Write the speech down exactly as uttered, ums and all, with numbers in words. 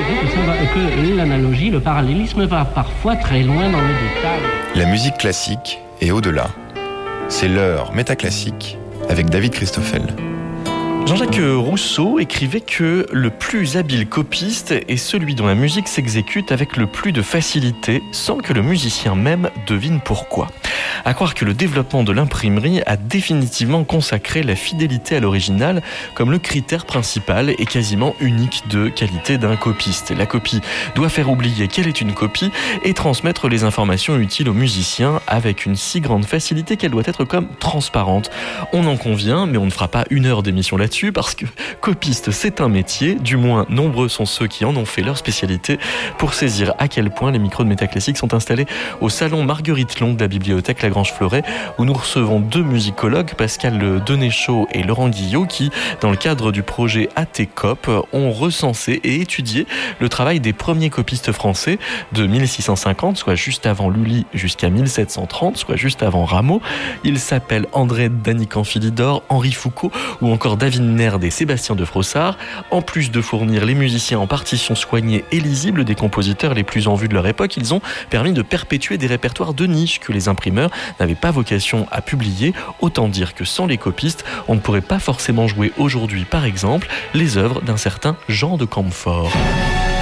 que, ça va, que l'analogie, le parallélisme va parfois très loin dans le détail. La musique classique et au-delà. C'est l'heure métaclassique avec David Christoffel. Jean-Jacques Rousseau écrivait que le plus habile copiste est celui dont la musique s'exécute avec le plus de facilité sans que le musicien même devine pourquoi. À croire que le développement de l'imprimerie a définitivement consacré la fidélité à l'original comme le critère principal et quasiment unique de qualité d'un copiste. La copie doit faire oublier qu'elle est une copie et transmettre les informations utiles aux musiciens avec une si grande facilité qu'elle doit être comme transparente. On en convient, mais on ne fera pas une heure d'émission là-dessus parce que copiste c'est un métier, du moins nombreux sont ceux qui en ont fait leur spécialité. Pour saisir à quel point les micros de Métaclassique sont installés au salon Marguerite Long de la bibliothèque Lagrange Fleuret où nous recevons deux musicologues, Pascal Denéchaud et Laurent Guillot, qui dans le cadre du projet A T C O P ont recensé et étudié le travail des premiers copistes français de mille six cent cinquante, soit juste avant Lully, jusqu'à mille sept cent trente, soit juste avant Rameau. Ils s'appellent André Danican-Philidor, Henri Foucault ou encore David Nerd et Sébastien de Frossard. En plus de fournir les musiciens en partitions soignées et lisibles des compositeurs les plus en vue de leur époque, ils ont permis de perpétuer des répertoires de niche que les imprimeurs n'avaient pas vocation à publier. Autant dire que sans les copistes, on ne pourrait pas forcément jouer aujourd'hui, par exemple, les œuvres d'un certain Jean de Campfort.